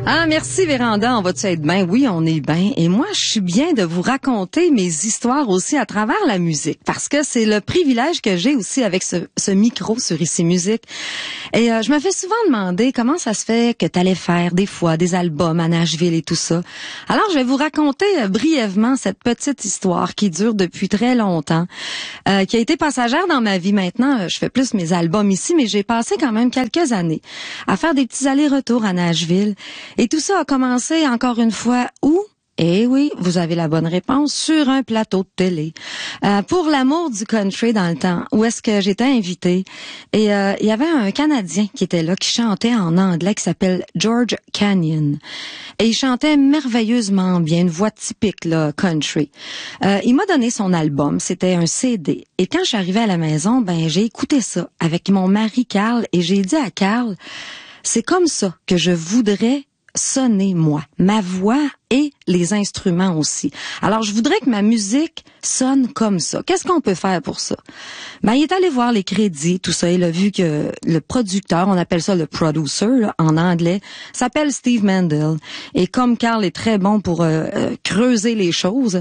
Ah, merci Véranda, on va-tu être bien? Oui, on est bien. Et moi, je suis bien de vous raconter mes histoires aussi à travers la musique, parce que c'est le privilège que j'ai aussi avec ce micro sur Ici Musique. Et je me fais souvent demander comment ça se fait que tu allais faire des fois des albums à Nashville et tout ça. Alors, je vais vous raconter brièvement cette petite histoire qui dure depuis très longtemps, qui a été passagère dans ma vie. Maintenant, je fais plus mes albums ici, mais j'ai passé quand même quelques années à faire des petits allers-retours à Nashville. Et tout ça a commencé, encore une fois, où? Eh oui, vous avez la bonne réponse, sur un plateau de télé. Pour l'amour du country dans le temps, où est-ce que j'étais invitée. Et il y avait un Canadien qui était là, qui chantait en anglais, qui s'appelle George Canyon. Et il chantait merveilleusement bien, une voix typique, là, country. Il m'a donné son album, c'était un CD. Et quand je suis arrivée à la maison, j'ai écouté ça avec mon mari Carl, et j'ai dit à Carl, c'est comme ça que je voudrais sonner, moi, ma voix et les instruments aussi. Alors, je voudrais que ma musique sonne comme ça. Qu'est-ce qu'on peut faire pour ça? Il est allé voir les crédits, tout ça. Il a vu que le producteur, on appelle ça le producer, là, en anglais, s'appelle Steve Mandel. Et comme Carl est très bon pour creuser les choses,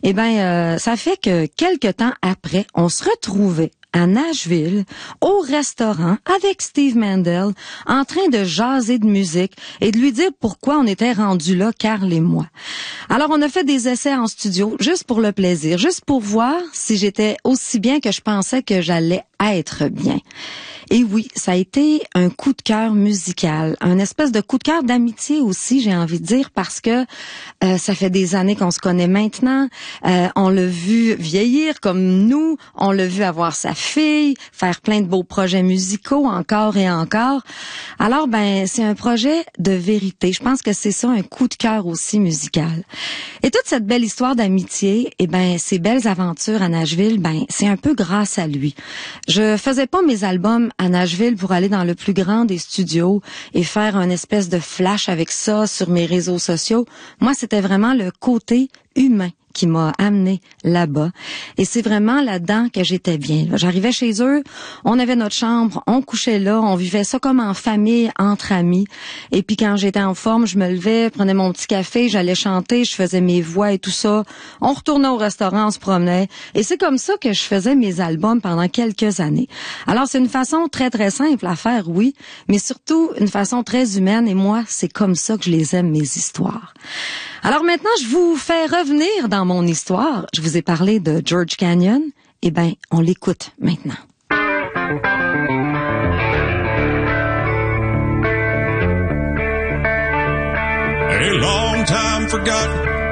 ça fait que quelque temps après, on se retrouvait à Nashville, au restaurant, avec Steve Mandel, en train de jaser de musique et de lui dire pourquoi on était rendus là, Carl et moi. Alors, on a fait des essais en studio, juste pour le plaisir, juste pour voir si j'étais aussi bien que je pensais que j'allais être bien. Et oui, ça a été un coup de cœur musical, un espèce de coup de cœur d'amitié aussi, j'ai envie de dire, parce que ça fait des années qu'on se connaît maintenant. On l'a vu vieillir comme nous, on l'a vu avoir sa fille, faire plein de beaux projets musicaux encore et encore. Alors, c'est un projet de vérité. Je pense que c'est ça, un coup de cœur aussi musical. Et toute cette belle histoire d'amitié, ces belles aventures à Nashville, c'est un peu grâce à lui. Je faisais pas mes albums à Nashville pour aller dans le plus grand des studios et faire un espèce de flash avec ça sur mes réseaux sociaux. Moi, c'était vraiment le côté humain qui m'a amené là-bas. Et c'est vraiment là-dedans que j'étais bien. J'arrivais chez eux, on avait notre chambre, on couchait là, on vivait ça comme en famille, entre amis. Et puis quand j'étais en forme, je me levais, prenais mon petit café, j'allais chanter, je faisais mes voix et tout ça. On retournait au restaurant, on se promenait. Et c'est comme ça que je faisais mes albums pendant quelques années. Alors c'est une façon très très simple à faire, oui, mais surtout une façon très humaine. Et moi, c'est comme ça que je les aime, mes histoires. Alors maintenant, je vous fais revenir dans mon histoire. Je vous ai parlé de George Canyon. On l'écoute maintenant. A long time forgotten,